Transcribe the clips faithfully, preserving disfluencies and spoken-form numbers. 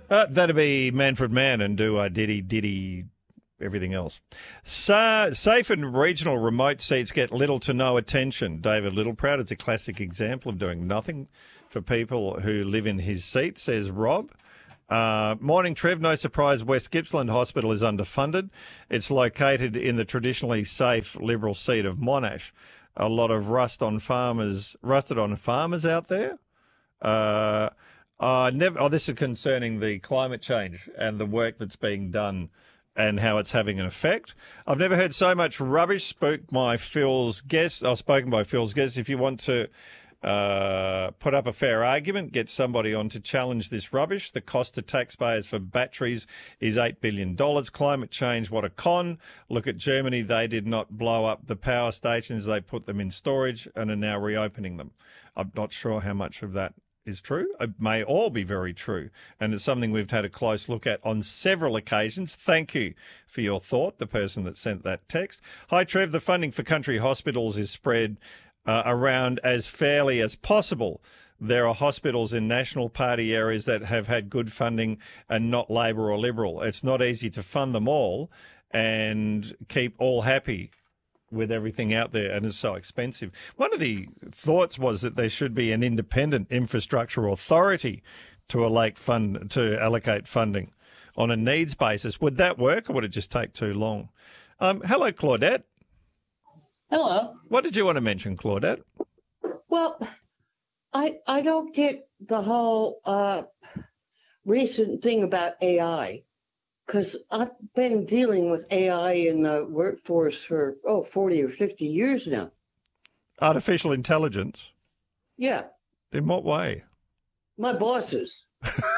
Uh, that'd be Manfred Mann and do I diddy diddy everything else. Sa- safe and regional remote seats get little to no attention. David Littleproud is a classic example of doing nothing for people who live in his seat, says Rob. Uh, morning, Trev. No surprise, West Gippsland Hospital is underfunded. It's located in the traditionally safe Liberal seat of Monash. A lot of rust on farmers, rusted on farmers out there. Uh, uh, never. Oh, this is concerning the climate change and the work that's being done and how it's having an effect. I've never heard so much rubbish spoke by Phil's guest. I've spoken by Phil's guest. If you want to uh, put up a fair argument, get somebody on to challenge this rubbish. The cost to taxpayers for batteries is eight billion dollars. Climate change, what a con. Look at Germany. They did not blow up the power stations. They put them in storage and are now reopening them. I'm not sure how much of that is true. It may all be very true, and it's something we've had a close look at on several occasions. Thank you for your thought, the person that sent that text. Hi, Trev. The funding for country hospitals is spread uh, around as fairly as possible. There are hospitals in National Party areas that have had good funding and not Labor or Liberal. It's not easy to fund them all and keep all happy with everything out there, and it's so expensive. One of the thoughts was that there should be an independent infrastructure authority to allocate fund to allocate funding on a needs basis. Would that work, or would it just take too long? Um, hello, Claudette. Hello. What did you want to mention, Claudette? Well, I I don't get the whole uh, recent thing about A I. Because I've been dealing with A I in the workforce for, oh, forty or fifty years now. Artificial intelligence? Yeah. In what way? My bosses.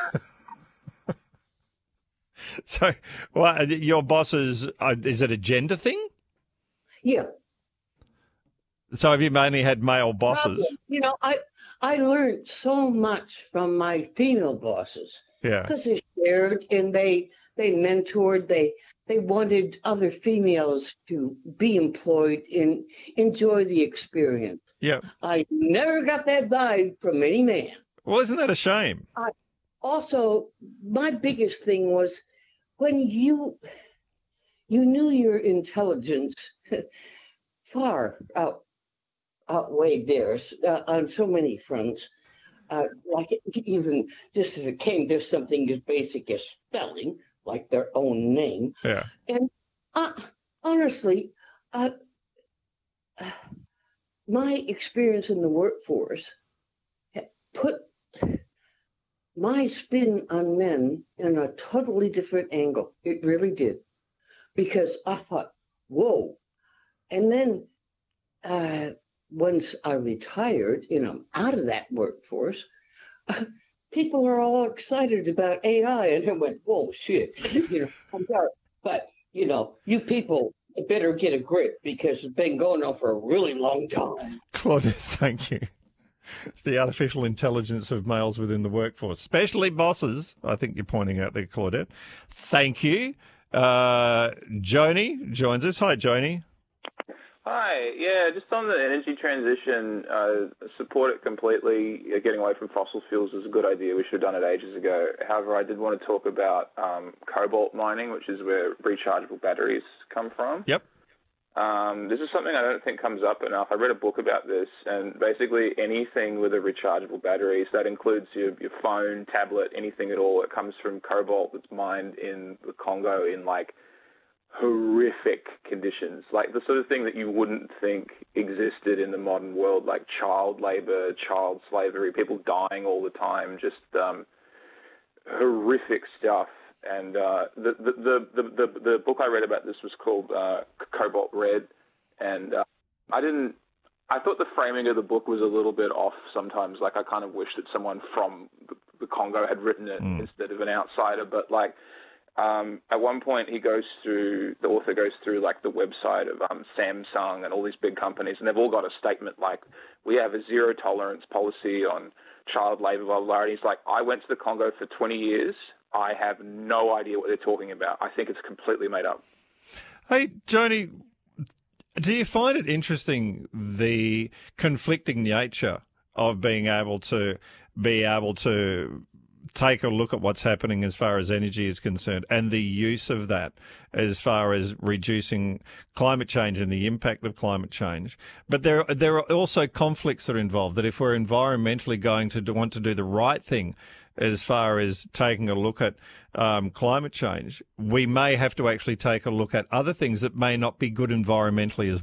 So, well, your bosses, uh, is it a gender thing? Yeah. So have you mainly had male bosses? Probably. You know, I, I learned so much from my female bosses. Yeah. Because they shared and they they mentored, they they wanted other females to be employed and enjoy the experience. Yeah. I never got that vibe from any man. Well, isn't that a shame? I, also, my biggest thing was when you you knew your intelligence far out outweighed theirs uh, on so many fronts. Uh, like it, even just if it came to something as basic as spelling, like their own name. Yeah. And uh, honestly, uh, my experience in the workforce put my spin on men in a totally different angle. It really did. Because I thought, whoa. And then uh, once I retired, you know, out of that workforce, uh, people are all excited about A I. And I went, whoa, shit. You know, I'm sorry. But, you know, you people better get a grip because it's been going on for a really long time. Claude, thank you. The artificial intelligence of males within the workforce, especially bosses, I think you're pointing out there, Claudette. Thank you. Uh, Joni joins us. Hi, Joni. Hi. Yeah, just on the energy transition, uh, support it completely. Getting away from fossil fuels is a good idea. We should have done it ages ago. However, I did want to talk about um, cobalt mining, which is where rechargeable batteries come from. Yep. Um, this is something I don't think comes up enough. I read a book about this, and basically anything with a rechargeable battery, so that includes your, your phone, tablet, anything at all, it comes from cobalt that's mined in the Congo in, like, horrific conditions, like the sort of thing that you wouldn't think existed in the modern world, like child labor, child slavery, people dying all the time, just um, horrific stuff. And uh, the, the, the, the, the book I read about this was called uh, Cobalt Red, and uh, I didn't, I thought the framing of the book was a little bit off sometimes. Like, I kind of wish that someone from the Congo had written it mm. instead of an outsider, but like, Um, at one point, he goes through, the author goes through, like, the website of um, Samsung and all these big companies, and they've all got a statement like, we have a zero-tolerance policy on child labor, blah, blah, blah. And he's like, I went to the Congo for twenty years. I have no idea what they're talking about. I think it's completely made up. Hey, Joni, do you find it interesting, the conflicting nature of being able to be able to take a look at what's happening as far as energy is concerned and the use of that as far as reducing climate change and the impact of climate change. But there, there are also conflicts that are involved, that if we're environmentally going to do, want to do the right thing as far as taking a look at um, climate change, we may have to actually take a look at other things that may not be good environmentally as